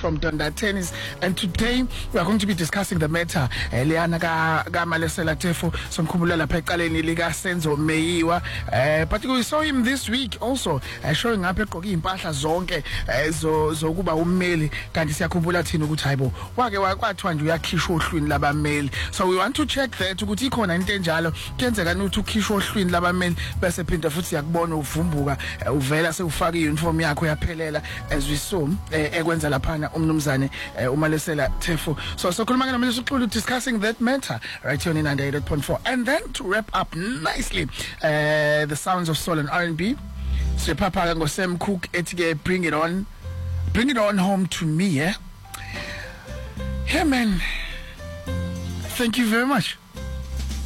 from Donda Tennis, and today we are going to be discussing the matter Leana ka Malesela Tefo somkhumbulela lapha eqaleni lika Senzo Meyiwa, but we saw him this week also showing up egqoke impahla zonke zokuba ummeli, kanti siyakhumbula thina ukuthi hayibo wake kwathiwa nje uyakhishwa ohlwini labameli. So we want to check that ukuthi ikhona into enjalo kuyenzeka ukuthi ukhishwa ohlwini labameli bese phinda futhi yakubona uvumbuka uvela sewufaka iuniform yakho yaphelela as we saw ekwenza laphana umnumzane uMalesela Tefo. So khuluma ngena manje uxulu discussing that matter right here on 98.4, and then to wrap up nicely the sounds of soul and R&B. So Papa ngo Sam Cooke ethi bring it on home to me, yeah man, thank you very much.